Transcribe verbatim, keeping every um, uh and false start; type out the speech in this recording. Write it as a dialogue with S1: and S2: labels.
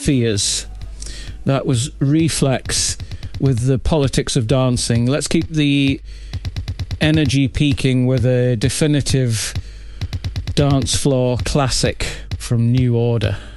S1: fears. That was Reflex with the Politics of Dancing. Let's keep the energy peaking with a definitive dance floor classic from New Order.